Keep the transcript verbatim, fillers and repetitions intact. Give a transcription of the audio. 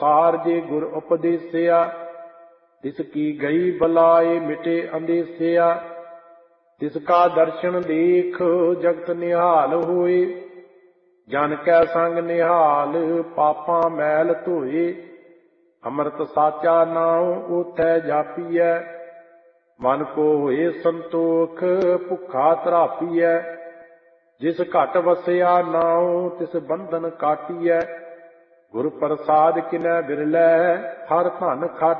ਸਾਰ ਜੇ ਗੁਰ ਉਪਦੇਸਿਆ। ਤਿਸ ਕੀ ਗਈ ਬਲਾਏ ਮਿਟੇ ਅੰਦੇਸਿਆ। ਤਿਸ ਕਾ ਦਰਸ਼ਨ ਦੇਖ ਜਗਤ ਨਿਹਾਲ ਹੋਏ। ਜਨ ਕੈ ਸੰਗ ਨਿਹਾਲ ਪਾਪਾਂ ਮੈਲ ਧੋਏ। ਅੰਮ੍ਰਿਤ ਸਾਚਾ ਨਾਉ ਓਥੈ ਜਾਪੀਐ। ਮਨ ਕੋ ਹੋਏ ਸੰਤੋਖ ਭੁੱਖਾ ਤ੍ਰਾਪੀਐ। ਜਿਸ ਘਟ ਵਸਿਆ ਨਾਉ ਤਿਸ ਬੰਧਨ ਕਾਟੀਐ। ਗੁਰ ਪ੍ਰਸਾਦ ਕਿਨੈ ਬਿਰਲੈ ਹਰ ਧਨ ਖਾਟੀਐ।